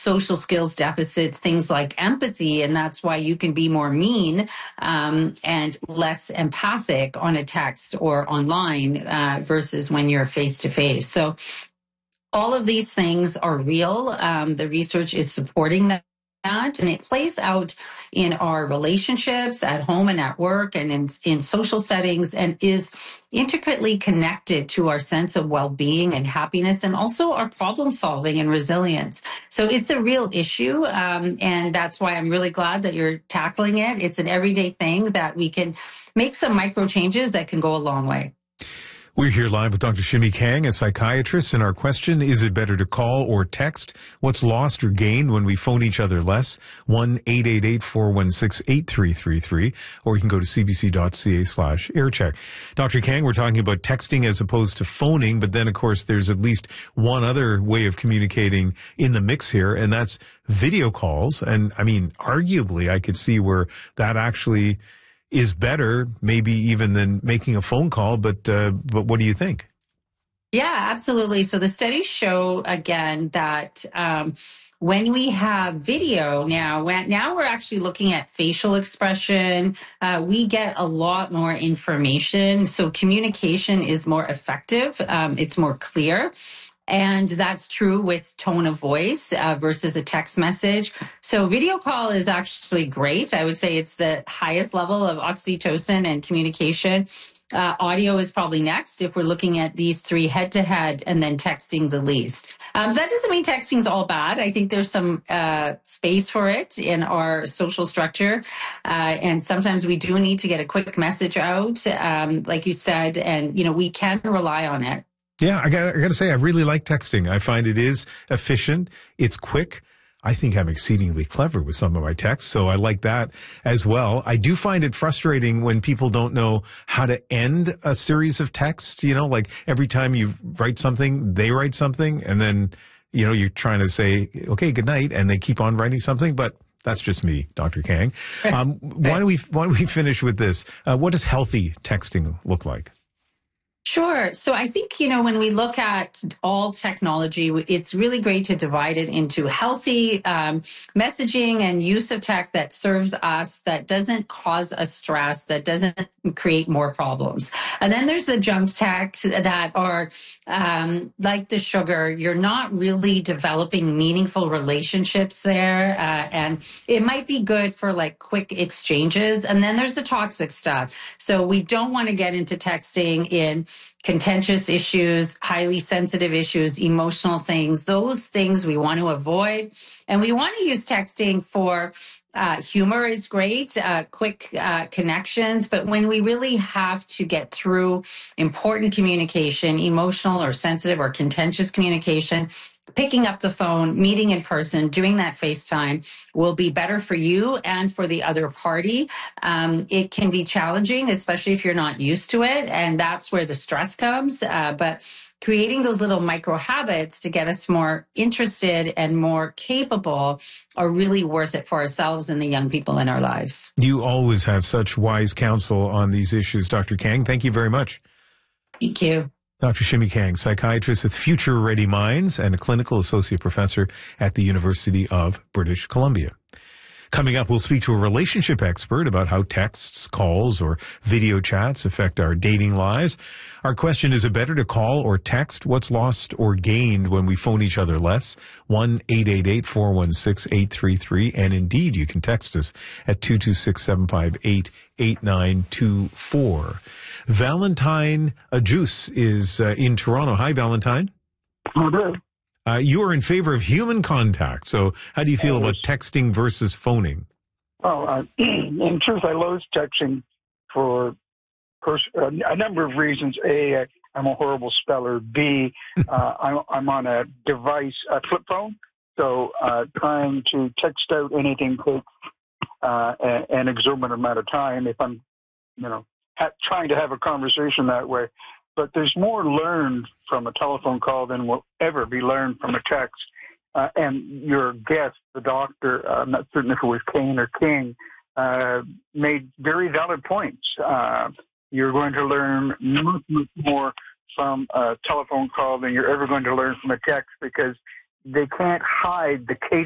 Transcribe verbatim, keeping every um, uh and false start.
social skills deficits, things like empathy, and that's why you can be more mean um, and less empathic on a text or online uh, versus when you're face to face. So all of these things are real. Um, the research is supporting that. And it plays out in our relationships at home and at work and in, in social settings, and is intricately connected to our sense of well-being and happiness, and also our problem solving and resilience. So it's a real issue. Um, and that's why I'm really glad that you're tackling it. It's an everyday thing that we can make some micro changes that can go a long way. We're here live with Doctor Shimi Kang, a psychiatrist, and our question, is it better to call or text? What's lost or gained when we phone each other less? one eight eight eight, four one six, eight three three three, or you can go to cbc.ca slash aircheck. Doctor Kang, we're talking about texting as opposed to phoning, but then, of course, there's at least one other way of communicating in the mix here, and that's video calls. And, I mean, arguably, I could see where that actually is better, maybe even than making a phone call. But uh, but what do you think? Yeah, absolutely. So the studies show again that um, when we have video now, when, now we're actually looking at facial expression. Uh, we get a lot more information. So communication is more effective. Um, it's more clear. And that's true with tone of voice uh, versus a text message. So video call is actually great. I would say it's the highest level of oxytocin and communication. Uh, audio is probably next if we're looking at these three head-to-head, and then texting the least. Um, that doesn't mean texting is all bad. I think there's some uh, space for it in our social structure. Uh, and sometimes we do need to get a quick message out, um, like you said, and, you know, we can rely on it. Yeah, I got I got to say, I really like texting. I find it is efficient. It's quick. I think I'm exceedingly clever with some of my texts, so I like that as well. I do find it frustrating when people don't know how to end a series of texts. You know, like every time you write something, they write something, and then, you know, you're trying to say, okay, good night, and they keep on writing something, but that's just me, Doctor Kang. Um, why don't we why don't we finish with this? Uh, what does healthy texting look like? Sure. So I think, you know, when we look at all technology, it's really great to divide it into healthy um, messaging and use of tech that serves us, that doesn't cause us stress, that doesn't create more problems. And then there's the junk tech that are um, like the sugar. You're not really developing meaningful relationships there. Uh, and it might be good for like quick exchanges. And then there's the toxic stuff. So we don't want to get into texting in contentious issues, highly sensitive issues, emotional things, those things we want to avoid. And we want to use texting for uh, humor is great, uh, quick uh, connections. But when we really have to get through important communication, emotional or sensitive or contentious communication, picking up the phone, meeting in person, doing that FaceTime will be better for you and for the other party. Um, it can be challenging, especially if you're not used to it. And that's where the stress comes. Uh, but creating those little micro habits to get us more interested and more capable are really worth it for ourselves and the young people in our lives. You always have such wise counsel on these issues, Doctor Kang. Thank you very much. Thank you. Doctor Shimi Kang, psychiatrist with Future Ready Minds and a clinical associate professor at the University of British Columbia. Coming up, we'll speak to a relationship expert about how texts, calls, or video chats affect our dating lives. Our question, is it better to call or text? What's lost or gained when we phone each other less? one eight eight eight, four one six, eight three three. And indeed, you can text us at two two six, seven five eight, eight nine two four. Valentine Ajus is uh, in Toronto. Hi, Valentine. Hello. Uh, you are in favor of human contact. So how do you feel about texting versus phoning? Oh, uh, in truth, I loathe texting for pers- uh, a number of reasons. A, I'm a horrible speller. B, uh, I'm, I'm on a device, a flip phone. So uh, trying to text out anything takes uh, an exorbitant amount of time if I'm, you know, ha- trying to have a conversation that way. But there's more learned from a telephone call than will ever be learned from a text. Uh, and your guest, the doctor, uh, I'm not certain if it was Kane or King, uh, made very valid points. Uh, you're going to learn much, much more from a telephone call than you're ever going to learn from a text, because they can't hide the case